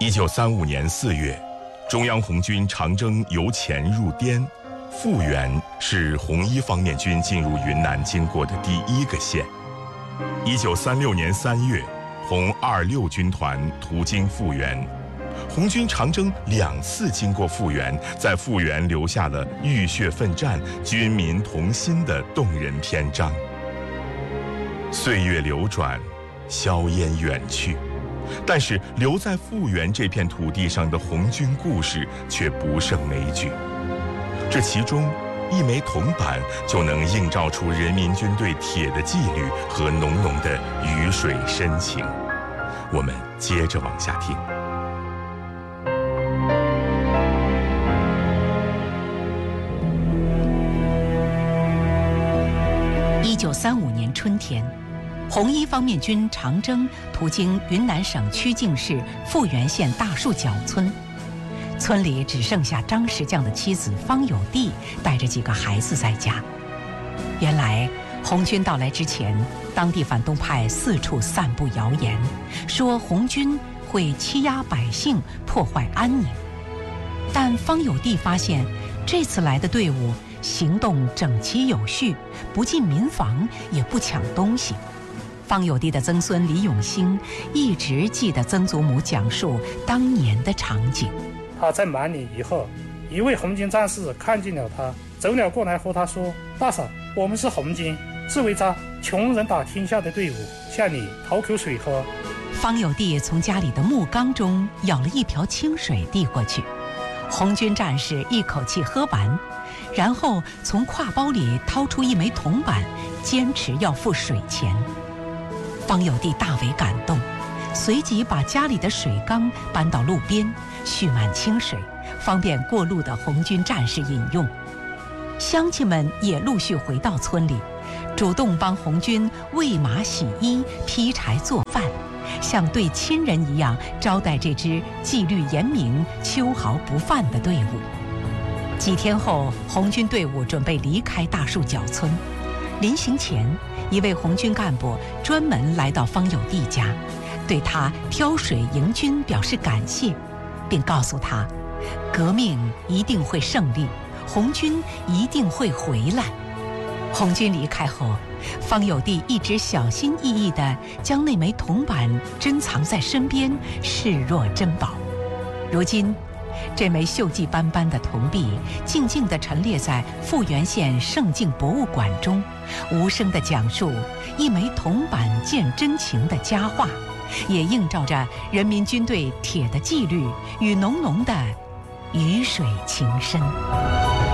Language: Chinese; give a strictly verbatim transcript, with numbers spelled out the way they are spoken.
一九三五年四月，中央红军长征由前入滇，阜源是红一方面军进入云南经过的第一个县。一九三六年三月，红二六军团途经阜源，红军长征两次经过阜源，在阜源留下了浴血奋战、军民同心的动人篇章。岁月流转，硝烟远去，但是留在阜源这片土地上的红军故事却不胜枚举。这其中，一枚铜板就能映照出人民军对铁的纪律和浓浓的鱼水深情。我们接着往下听。 一九三五年春天，红一方面军长征途经云南省曲靖市阜源县大树角村，村里只剩下张石匠的妻子方有娣带着几个孩子在家。原来红军到来之前，当地反动派四处散布谣言，说红军会欺压百姓，破坏安宁。但方有娣发现，这次来的队伍行动整齐有序，不进民房，也不抢东西。方有娣的曾孙李永兴一直记得曾祖母讲述当年的场景。 他在满里以后，一位红军战士看见了他，走了过来和他说：“大嫂，我们是红军，是为着穷人打天下的队伍，向你讨口水喝。” 方有娣从家里的木缸中舀了一瓢清水递过去，红军战士一口气喝完，然后从挎包里掏出一枚铜板，坚持要付水钱。方有娣大为感动，随即把家里的水缸搬到路边，蓄满清水，方便过路的红军战士饮用。乡亲们也陆续回到村里，主动帮红军喂马洗衣、劈柴做饭，像对亲人一样招待这支纪律严明、秋毫不犯的队伍。几天后，红军队伍准备离开大树角村。临行前，一位红军干部专门来到方有娣家，对他挑水迎军表示感谢，并告诉他，革命一定会胜利，红军一定会回来。红军离开后，方有娣一直小心翼翼地将那枚铜板珍藏在身边，视若珍宝。如今，这枚锈迹斑斑的铜币静静地陈列在阜源县盛境博物馆中，无声地讲述一枚铜板见真情的佳话，也映照着人民军队铁的纪律与浓浓的鱼水情深。